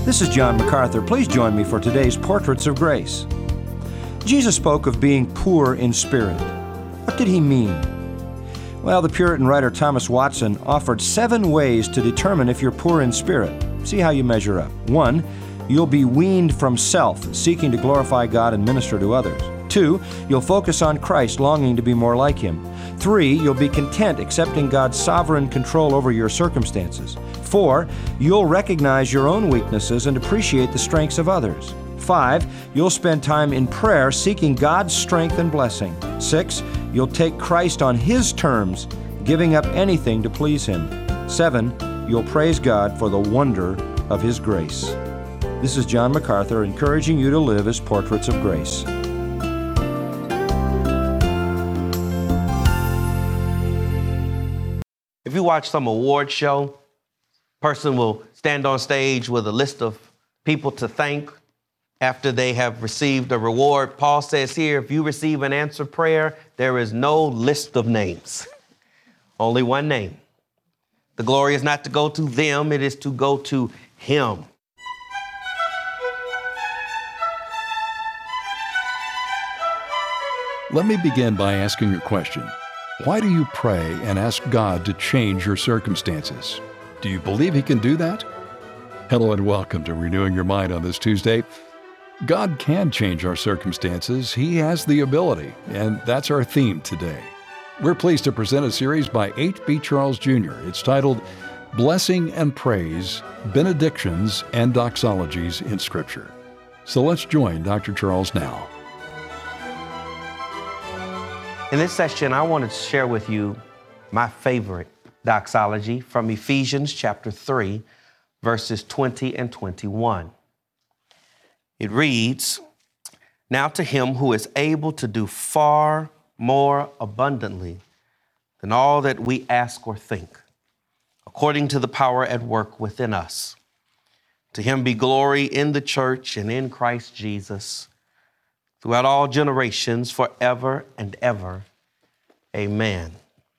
This is John MacArthur. Please join me for today's Portraits of Grace. Jesus spoke of being poor in spirit. What did he mean? Well, the Puritan writer Thomas Watson offered 7 ways to determine if you're poor in spirit. See how you measure up. 1, you'll be weaned from self, seeking to glorify God and minister to others. 2, you'll focus on Christ, longing to be more like Him. 3, you'll be content, accepting God's sovereign control over your circumstances. 4, you'll recognize your own weaknesses and appreciate the strengths of others. 5, you'll spend time in prayer, seeking God's strength and blessing. 6, you'll take Christ on His terms, giving up anything to please Him. 7, you'll praise God for the wonder of His grace. This is John MacArthur encouraging you to live as portraits of grace. If you watch some award show, person will stand on stage with a list of people to thank after they have received a reward. Paul says here, if you receive an answered prayer, there is no list of names, only one name. The glory is not to go to them, it is to go to Him. Let me begin by asking a question. Why do you pray and ask God to change your circumstances? Do you believe He can do that? Hello and welcome to Renewing Your Mind on this Tuesday. God can change our circumstances. He has the ability, and that's our theme today. We're pleased to present a series by H.B. Charles Jr. It's titled Blessing and Praise, Benedictions and Doxologies in Scripture. So let's join Dr. Charles now. In this session, I wanted to share with you my favorite doxology from Ephesians chapter 3, verses 20 and 21. It reads, "Now to Him who is able to do far more abundantly than all that we ask or think, according to the power at work within us. To Him be glory in the church and in Christ Jesus, throughout all generations, forever and ever. Amen."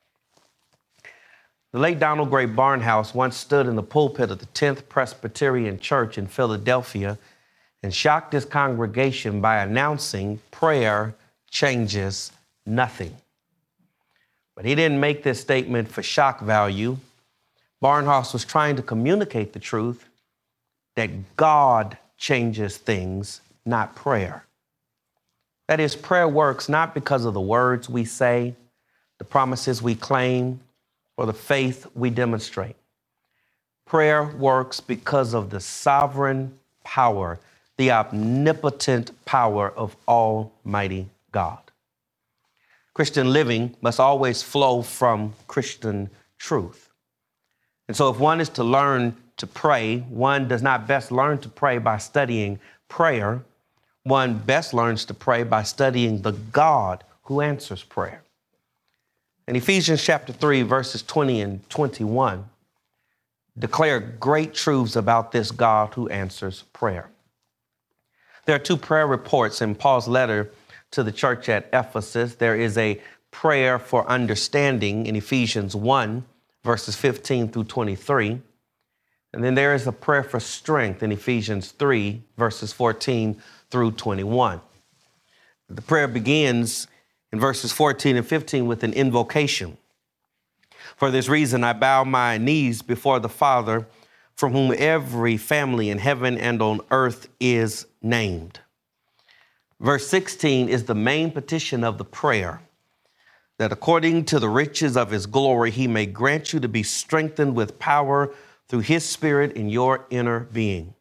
The late Donald Gray Barnhouse once stood in the pulpit of the 10th Presbyterian Church in Philadelphia and shocked his congregation by announcing prayer changes nothing. But he didn't make this statement for shock value. Barnhouse was trying to communicate the truth that God changes things, not prayer. That is, prayer works not because of the words we say, the promises we claim, or the faith we demonstrate. Prayer works because of the sovereign power, the omnipotent power of Almighty God. Christian living must always flow from Christian truth. And so if one is to learn to pray, one does not best learn to pray by studying prayer. One best learns to pray by studying the God who answers prayer. In Ephesians chapter 3, verses 20 and 21, declare great truths about this God who answers prayer. There are 2 prayer reports in Paul's letter to the church at Ephesus. There is a prayer for understanding in Ephesians 1, verses 15 through 23. And then there is a prayer for strength in Ephesians 3, verses 14 through 21. The prayer begins in verses 14 and 15 with an invocation. "For this reason I bow my knees before the Father, from whom every family in heaven and on earth is named." Verse 16 is the main petition of the prayer, that according to the riches of His glory, He may grant you to be strengthened with power through His Spirit in your inner being.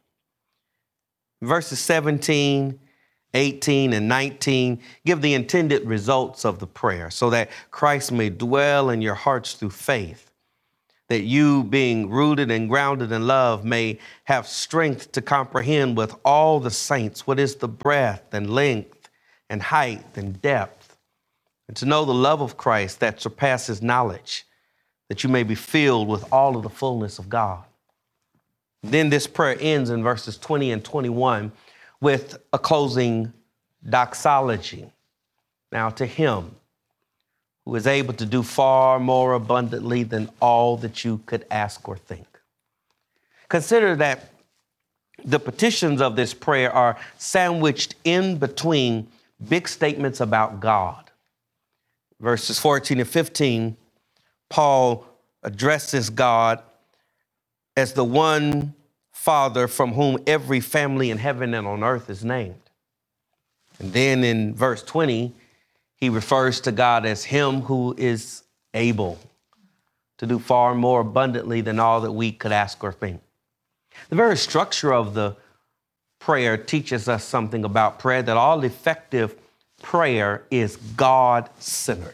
Verses 17, 18, and 19 give the intended results of the prayer, so that Christ may dwell in your hearts through faith, that you, being rooted and grounded in love, may have strength to comprehend with all the saints what is the breadth and length and height and depth, and to know the love of Christ that surpasses knowledge, that you may be filled with all of the fullness of God. Then this prayer ends in verses 20 and 21 with a closing doxology. "Now to Him who is able to do far more abundantly than all that you could ask or think." Consider that the petitions of this prayer are sandwiched in between big statements about God. Verses 14 and 15, Paul addresses God as the one Father from whom every family in heaven and on earth is named. And then in verse 20, he refers to God as him who is able to do far more abundantly than all that we could ask or think. The very structure of the prayer teaches us something about prayer, that all effective prayer is God-centered.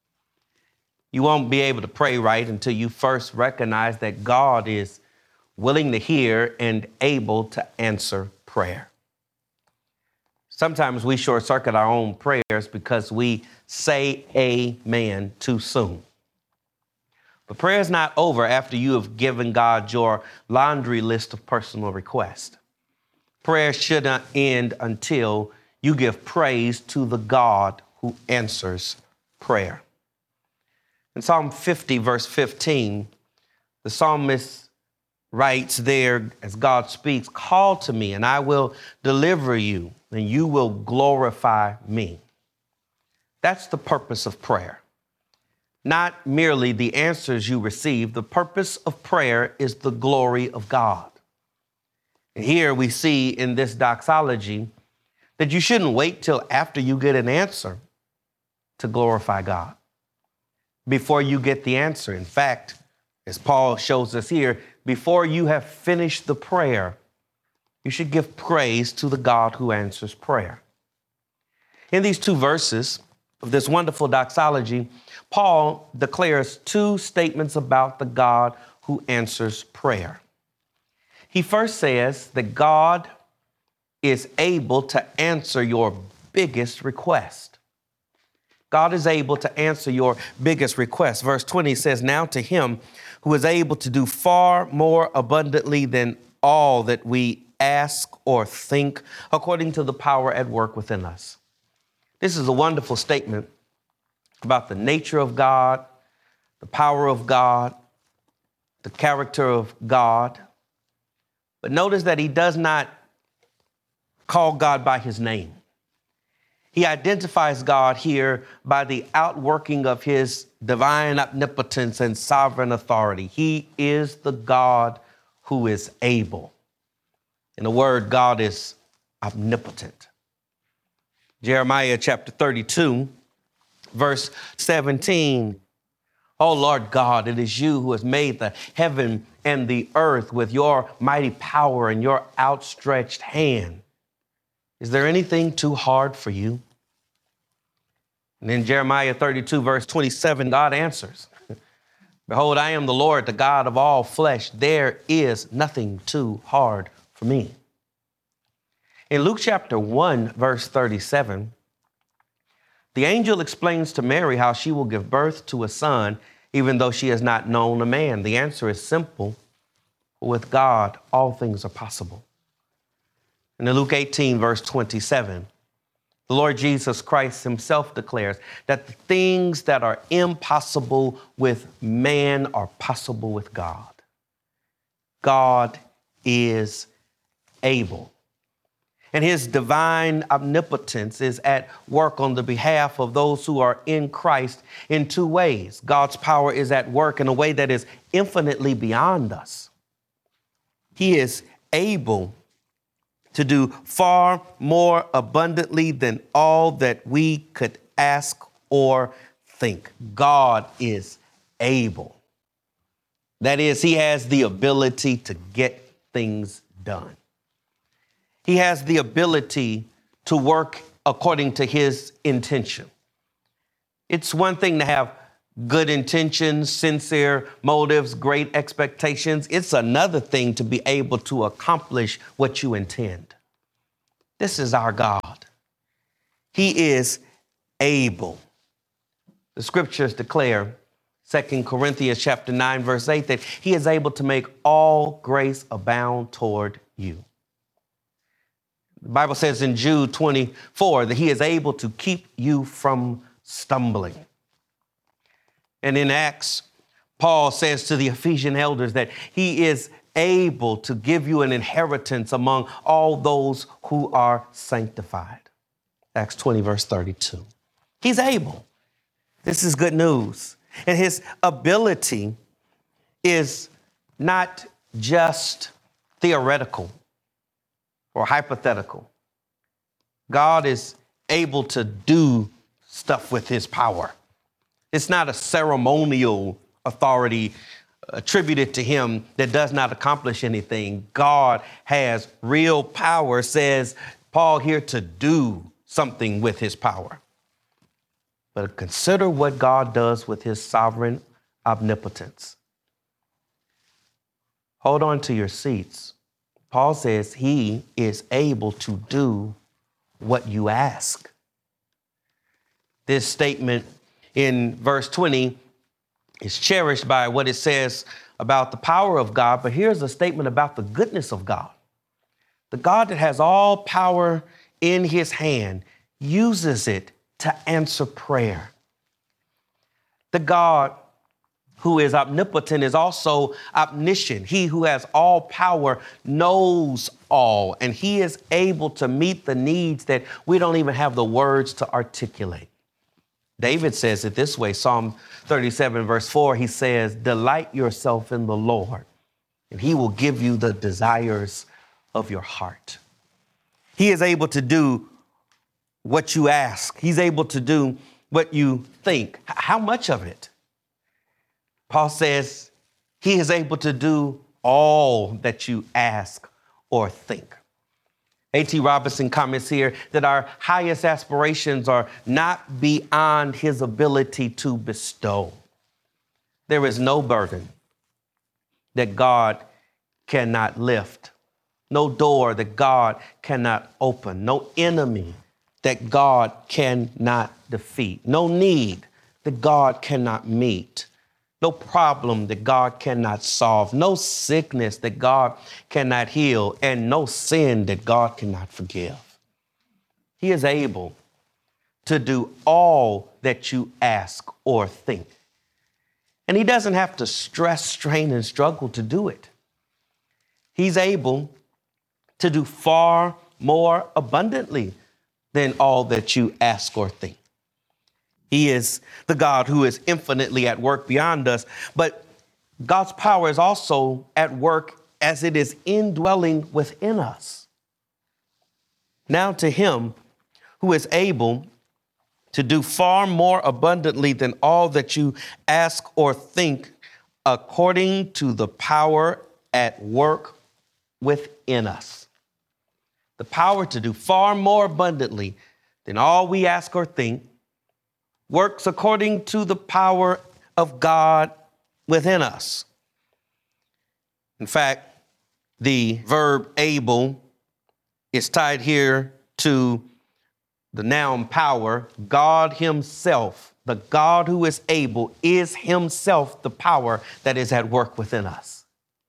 You won't be able to pray right until you first recognize that God is willing to hear and able to answer prayer. Sometimes we short circuit our own prayers because we say amen too soon. But prayer is not over after you have given God your laundry list of personal requests. Prayer should not end until you give praise to the God who answers prayer. In Psalm 50, verse 15, the psalmist writes there as God speaks, "Call to me and I will deliver you and you will glorify me." That's the purpose of prayer. Not merely the answers you receive. The purpose of prayer is the glory of God. And here we see in this doxology that you shouldn't wait till after you get an answer to glorify God. Before you get the answer, in fact, as Paul shows us here, before you have finished the prayer, you should give praise to the God who answers prayer. In these two verses of this wonderful doxology, Paul declares two statements about the God who answers prayer. He first says that God is able to answer your biggest request. God is able to answer your biggest request. Verse 20 says, "Now to him who is able to do far more abundantly than all that we ask or think, according to the power at work within us." This is a wonderful statement about the nature of God, the power of God, the character of God. But notice that he does not call God by his name. He identifies God here by the outworking of his divine omnipotence and sovereign authority. He is the God who is able. In a word, God is omnipotent. Jeremiah chapter 32, verse 17. "Oh Lord God, it is you who has made the heaven and the earth with your mighty power and your outstretched hand. Is there anything too hard for you?" And in Jeremiah 32, verse 27, God answers, "Behold, I am the Lord, the God of all flesh. There is nothing too hard for me." In Luke chapter 1, verse 37, the angel explains to Mary how she will give birth to a son, even though she has not known a man. The answer is simple. With God, all things are possible. And in Luke 18, verse 27, the Lord Jesus Christ himself declares that the things that are impossible with man are possible with God. God is able. And his divine omnipotence is at work on the behalf of those who are in Christ in two ways. God's power is at work in a way that is infinitely beyond us. He is able to do far more abundantly than all that we could ask or think. God is able. That is, he has the ability to get things done. He has the ability to work according to his intention. It's one thing to have good intentions, sincere motives, great expectations. It's another thing to be able to accomplish what you intend. This is our God. He is able. The scriptures declare, 2 Corinthians chapter 9, verse 8, that he is able to make all grace abound toward you. The Bible says in Jude 24 that he is able to keep you from stumbling. And in Acts, Paul says to the Ephesian elders that he is able to give you an inheritance among all those who are sanctified. Acts 20, verse 32. He's able. This is good news. And his ability is not just theoretical or hypothetical. God is able to do stuff with his power. It's not a ceremonial authority attributed to him that does not accomplish anything. God has real power, says Paul here, to do something with his power. But consider what God does with his sovereign omnipotence. Hold on to your seats. Paul says he is able to do what you ask. This statement in verse 20 is cherished by what it says about the power of God, but here's a statement about the goodness of God. The God that has all power in his hand uses it to answer prayer. The God who is omnipotent is also omniscient. He who has all power knows all, and he is able to meet the needs that we don't even have the words to articulate. David says it this way, Psalm 37, verse 4, he says, "Delight yourself in the Lord, and he will give you the desires of your heart." He is able to do what you ask. He's able to do what you think. How much of it? Paul says he is able to do all that you ask or think. A.T. Robertson comments here that our highest aspirations are not beyond his ability to bestow. There is no burden that God cannot lift, no door that God cannot open, no enemy that God cannot defeat, no need that God cannot meet, no problem that God cannot solve, no sickness that God cannot heal, and no sin that God cannot forgive. He is able to do all that you ask or think. And he doesn't have to stress, strain, and struggle to do it. He's able to do far more abundantly than all that you ask or think. He is the God who is infinitely at work beyond us, but God's power is also at work as it is indwelling within us. Now to him who is able to do far more abundantly than all that you ask or think, according to the power at work within us. The power to do far more abundantly than all we ask or think works according to the power of God within us. In fact, the verb able is tied here to the noun power. God himself, the God who is able, is himself the power that is at work within us.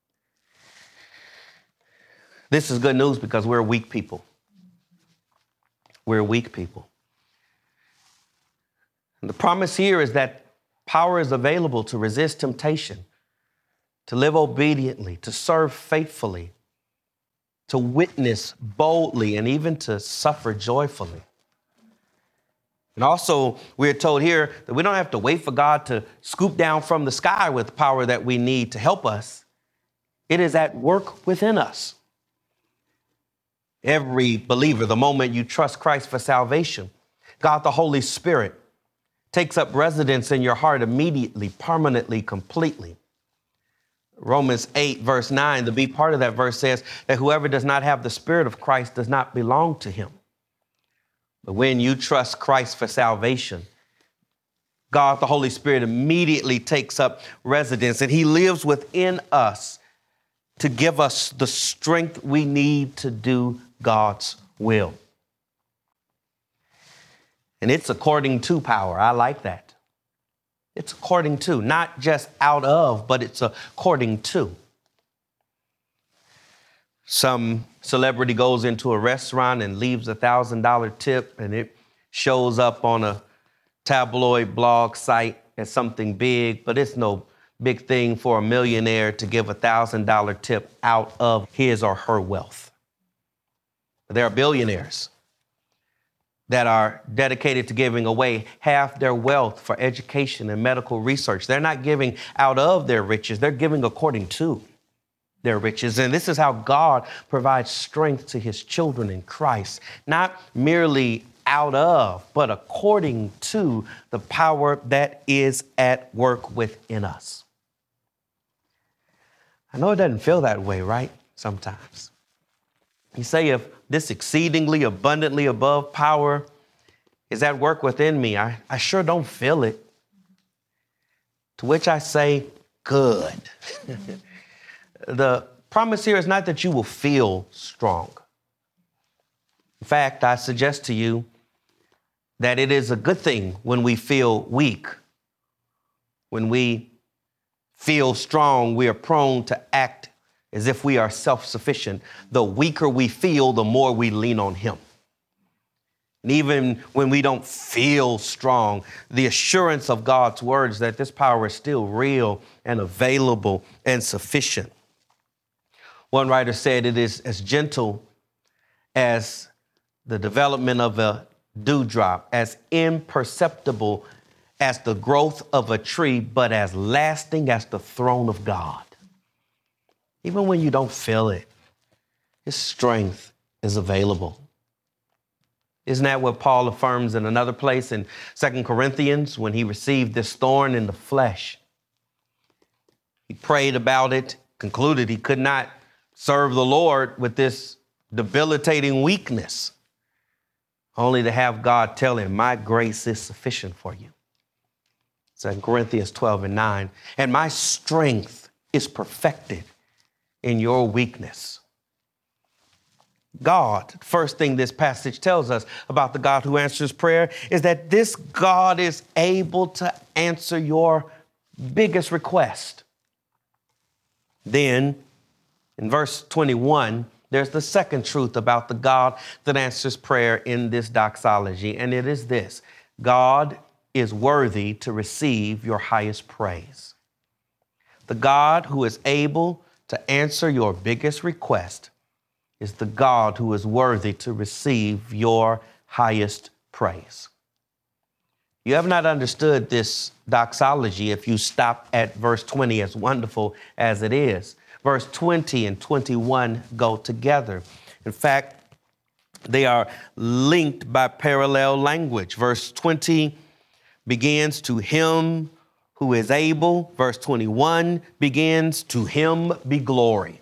This is good news because we're weak people. We're weak people. And the promise here is that power is available to resist temptation, to live obediently, to serve faithfully, to witness boldly, and even to suffer joyfully. And also, we're told here that we don't have to wait for God to scoop down from the sky with the power that we need to help us. It is at work within us. Every believer, the moment you trust Christ for salvation, God the Holy Spirit takes up residence in your heart immediately, permanently, completely. Romans 8, verse 9, the B part of that verse says that whoever does not have the Spirit of Christ does not belong to him. But when you trust Christ for salvation, God, the Holy Spirit, immediately takes up residence, and he lives within us to give us the strength we need to do God's will. And it's according to power. I like that. It's according to, not just out of, but it's according to. Some celebrity goes into a restaurant and leaves a $1,000 tip, and it shows up on a tabloid blog site as something big, but it's no big thing for a millionaire to give $1,000 tip out of his or her wealth. There are billionaires that are dedicated to giving away half their wealth for education and medical research. They're not giving out of their riches. They're giving according to their riches. And this is how God provides strength to his children in Christ, not merely out of, but according to the power that is at work within us. I know it doesn't feel that way, right? Sometimes. You say, if this exceedingly abundantly above power is at work within me, I sure don't feel it. To which I say, good. The promise here is not that you will feel strong. In fact, I suggest to you that it is a good thing when we feel weak. When we feel strong, we are prone to act as if we are self-sufficient. The weaker we feel, the more we lean on him. And even when we don't feel strong, the assurance of God's words that this power is still real and available and sufficient. One writer said it is as gentle as the development of a dewdrop, as imperceptible as the growth of a tree, but as lasting as the throne of God. Even when you don't feel it, his strength is available. Isn't that what Paul affirms in another place in 2 Corinthians when he received this thorn in the flesh? He prayed about it, concluded he could not serve the Lord with this debilitating weakness, only to have God tell him, my grace is sufficient for you. 2 Corinthians 12:9, and my strength is perfected in your weakness. God, first thing this passage tells us about the God who answers prayer is that this God is able to answer your biggest request. Then, in verse 21, there's the second truth about the God that answers prayer in this doxology, and it is this: God is worthy to receive your highest praise. The God who is able to answer your biggest request is the God who is worthy to receive your highest praise. You have not understood this doxology if you stop at verse 20, as wonderful as it is. Verse 20 and 21 go together. In fact, they are linked by parallel language. Verse 20 begins, to him who is able. Verse 21 begins, to him be glory.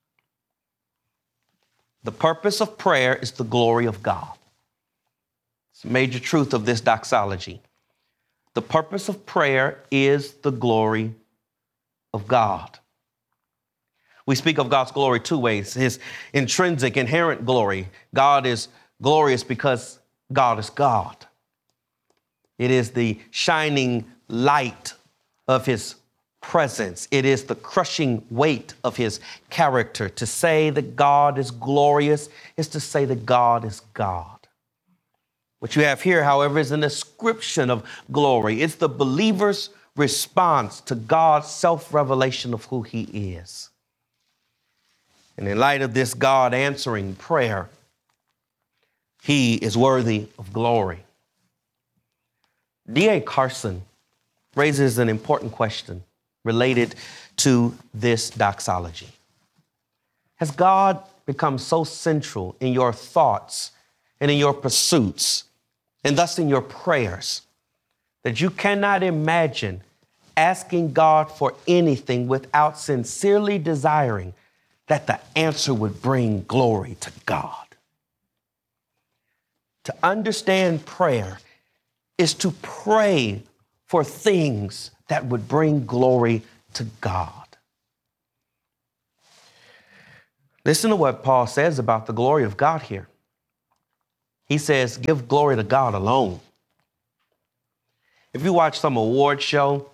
The purpose of prayer is the glory of God. It's a major truth of this doxology. The purpose of prayer is the glory of God. We speak of God's glory two ways: his intrinsic, inherent glory. God is glorious because God is God. It is the shining light of his presence. It is the crushing weight of his character. To say that God is glorious is to say that God is God. What you have here, however, is an ascription of glory. It's the believer's response to God's self-revelation of who he is. And in light of this God answering prayer, he is worthy of glory. D.A. Carson raises an important question related to this doxology. Has God become so central in your thoughts and in your pursuits, and thus in your prayers, that you cannot imagine asking God for anything without sincerely desiring that the answer would bring glory to God? To understand prayer is to pray for things that would bring glory to God. Listen to what Paul says about the glory of God here. He says, give glory to God alone. If you watch some award show